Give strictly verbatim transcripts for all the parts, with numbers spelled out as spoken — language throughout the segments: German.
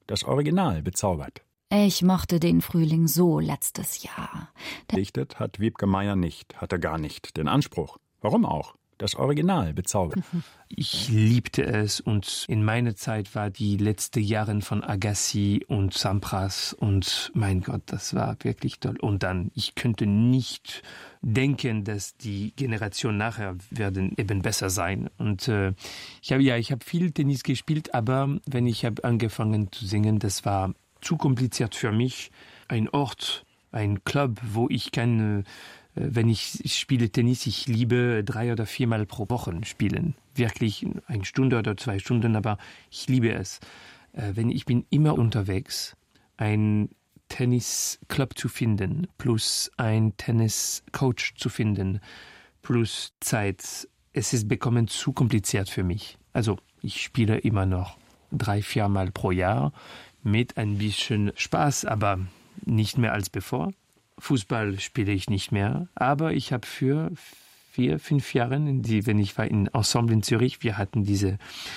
das Original bezaubert. Ich mochte den Frühling so letztes Jahr. Dichtet hat Wiebke Meyer nicht, hatte gar nicht den Anspruch. Warum auch? Das Original bezaubert. Ich liebte es und in meiner Zeit war die letzten Jahre von Agassi und Sampras und mein Gott, das war wirklich toll. Und dann, ich könnte nicht denken, dass die Generation nachher werden eben besser sein. Und äh, ich habe ja, ich habe viel Tennis gespielt, aber wenn ich habe angefangen zu singen, das war zu kompliziert für mich. Ein Ort, ein Club, wo ich kann wenn ich spiele Tennis, ich liebe drei oder viermal pro Woche spielen. Wirklich eine Stunde oder zwei Stunden, aber ich liebe es. Wenn ich bin immer unterwegs, ein Tennisclub zu finden, plus ein Tenniscoach zu finden, plus Zeit, es ist bekommen zu kompliziert für mich. Also ich spiele immer noch drei, viermal pro Jahr mit ein bisschen Spaß, aber nicht mehr als bevor. Fußball spiele ich nicht mehr, aber ich habe für vier, fünf Jahre, die, wenn ich war in Ensemble in Zürich, wir hatten diese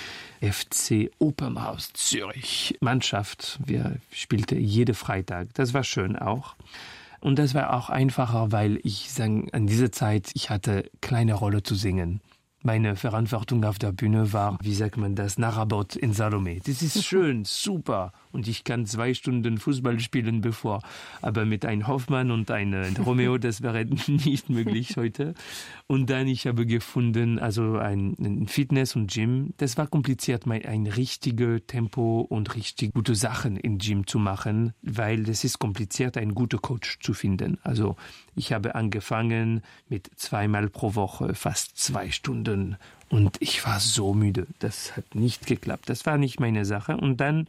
F C Opernhaus Zürich Mannschaft. Wir spielten jeden Freitag. Das war schön auch. Und das war auch einfacher, weil ich sagen, an dieser Zeit, ich hatte kleine Rolle zu singen. Meine Verantwortung auf der Bühne war, wie sagt man das, Narabot in Salome. Das ist schön, super. Und ich kann zwei Stunden Fußball spielen bevor. Aber mit einem Hoffmann und einem Romeo, das wäre nicht möglich heute. Und dann, ich habe gefunden, also ein, ein Fitness und Gym. Das war kompliziert, ein richtiges Tempo und richtig gute Sachen im Gym zu machen, weil es ist kompliziert, einen guten Coach zu finden. Also ich habe angefangen mit zweimal pro Woche, fast zwei Stunden. Und ich war so müde. Das hat nicht geklappt. Das war nicht meine Sache. Und dann,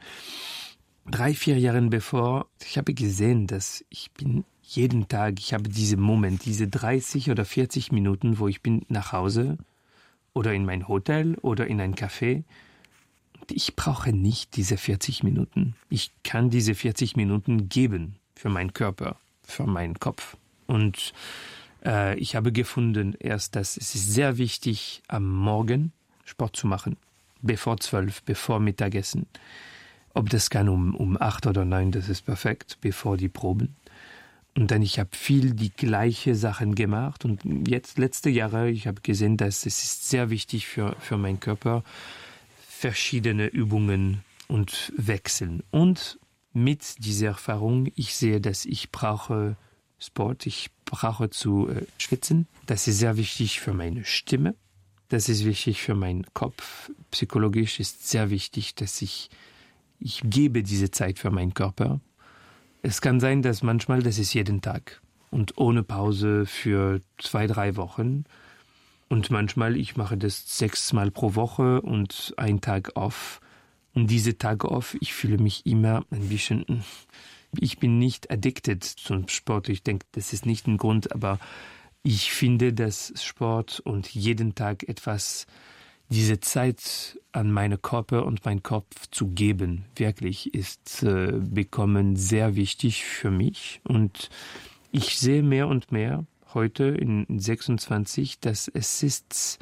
drei, vier Jahre bevor, ich habe gesehen, dass ich bin jeden Tag, ich habe diesen Moment, diese dreißig oder vierzig Minuten, wo ich bin nach Hause oder in mein Hotel oder in ein Café. Und ich brauche nicht diese vierzig Minuten. Ich kann diese vierzig Minuten geben für meinen Körper, für meinen Kopf. Und äh, ich habe gefunden erst, dass es ist sehr wichtig, am Morgen Sport zu machen, bevor zwölf, bevor Mittagessen. Ob das kann um, um acht oder neun, das ist perfekt, bevor die Proben. Und dann, ich habe viel die gleiche Sachen gemacht. Und jetzt, letzte Jahre, ich habe gesehen, dass es ist sehr wichtig für, für meinen Körper, verschiedene Übungen und wechseln. Und mit dieser Erfahrung, ich sehe, dass ich brauche Sport, ich brauche zu äh, schwitzen. Das ist sehr wichtig für meine Stimme. Das ist wichtig für meinen Kopf. Psychologisch ist sehr wichtig, dass ich Ich gebe diese Zeit für meinen Körper. Es kann sein, dass manchmal, das ist jeden Tag und ohne Pause für zwei, drei Wochen. Und manchmal, ich mache das sechsmal pro Woche und einen Tag off. Und diese Tage off, ich fühle mich immer ein bisschen, ich bin nicht addicted zum Sport. Ich denke, das ist nicht ein Grund, aber ich finde, dass Sport und jeden Tag etwas, diese Zeit an meinen Körper und meinen Kopf zu geben, wirklich ist äh, bekommen sehr wichtig für mich. Und ich sehe mehr und mehr heute in sechsundzwanzig, dass es ist,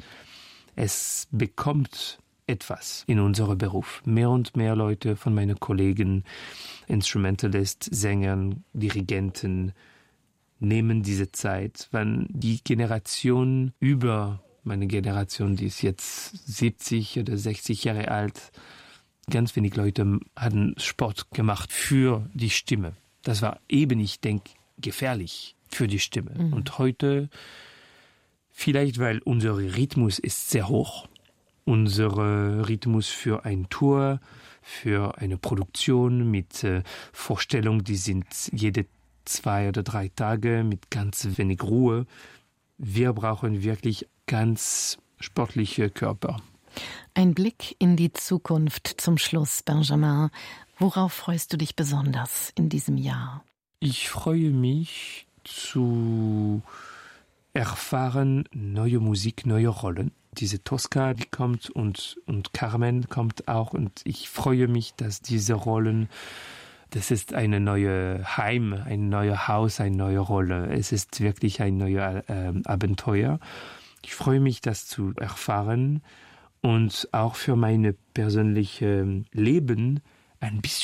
es bekommt etwas in unserem Beruf. Mehr und mehr Leute von meinen Kollegen, Instrumentalist, Sängern, Dirigenten, nehmen diese Zeit, wenn die Generation über meine Generation, die ist jetzt siebzig oder sechzig Jahre alt, ganz wenig Leute hatten Sport gemacht für die Stimme. Das war eben, ich denke, gefährlich für die Stimme. Mhm. Und heute, vielleicht weil unser Rhythmus ist sehr hoch, unser Rhythmus für ein Tour, für eine Produktion mit äh, Vorstellungen, die sind jede zwei oder drei Tage mit ganz wenig Ruhe. Wir brauchen wirklich ganz sportliche Körper. Ein Blick in die Zukunft zum Schluss, Benjamin. Worauf freust du dich besonders in diesem Jahr? Ich freue mich zu erfahren neue Musik, neue Rollen. Diese Tosca, die kommt und, und Carmen kommt auch. Und ich freue mich, dass diese Rollen, das ist eine neue Heim, ein neues Haus, eine neue Rolle. Es ist wirklich ein neues äh, Abenteuer. Ich freue mich, das zu erfahren und auch für mein persönliches Leben ein bisschen